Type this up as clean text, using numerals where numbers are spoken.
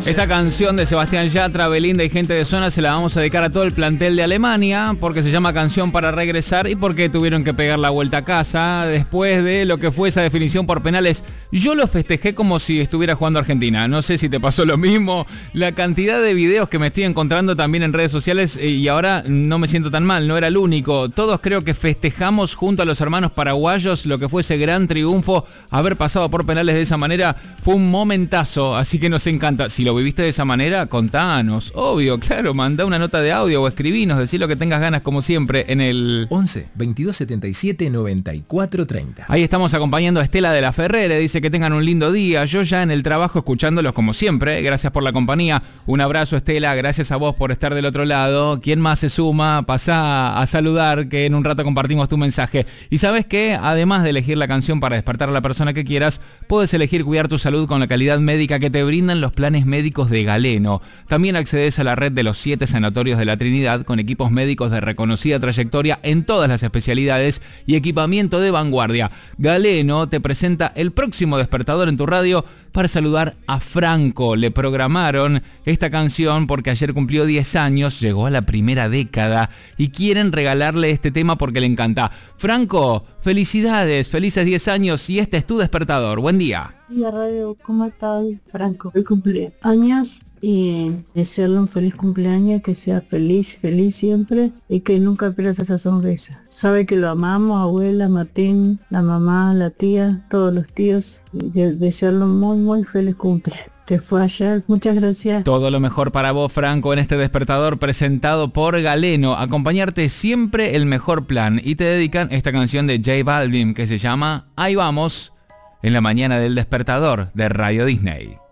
Esta canción de Sebastián Yatra, Belinda y gente de zona se la vamos a dedicar a todo el plantel de Alemania porque se llama Canción para Regresar y porque tuvieron que pegar la vuelta a casa después de lo que fue esa definición por penales. Yo lo festejé como si estuviera jugando Argentina. No sé si te pasó lo mismo. La cantidad de videos que me estoy encontrando también en redes sociales y ahora no me siento tan mal, no era el único. Todos creo que festejamos junto a los hermanos paraguayos lo que fue ese gran triunfo. Haber pasado por penales de esa manera fue un momentazo, así que nos encanta. Si lo viviste de esa manera, contanos. Obvio, claro, mandá una nota de audio o escribinos, decí lo que tengas ganas como siempre en el 11 22 77 94 30. Ahí estamos acompañando a Estela de la Ferrere, dice que tengan un lindo día. Yo ya en el trabajo escuchándolos como siempre, gracias por la compañía. Un abrazo, Estela, gracias a vos por estar del otro lado. ¿Quién más se suma? Pasá a saludar, que en un rato compartimos tu mensaje. Y sabes que además de elegir la canción para despertar a la persona que quieras, puedes elegir cuidar tu salud con la calidad médica que te brindan los planes médicos de Galeno. También accedes a la red de los 7 sanatorios de la Trinidad con equipos médicos de reconocida trayectoria en todas las especialidades y equipamiento de vanguardia. Galeno te presenta el próximo despertador en tu radio para saludar a Franco. Le programaron esta canción porque ayer cumplió 10 años, llegó a la primera década y quieren regalarle este tema porque le encanta. Franco, felicidades, felices 10 años y este es tu despertador. Buen día. Hola Radio, ¿cómo estás, Franco? Hoy cumpleaños y desearle un feliz cumpleaños, que sea feliz siempre y que nunca pierdas esa sonrisa. Sabe que lo amamos, abuela, Martín, la mamá, la tía, todos los tíos. Y desearle un muy feliz cumpleaños. Te fue ayer, muchas gracias. Todo lo mejor para vos, Franco, en este despertador presentado por Galeno. Acompañarte siempre el mejor plan. Y te dedican esta canción de J Balvin que se llama Ahí vamos, en la mañana del despertador de Radio Disney.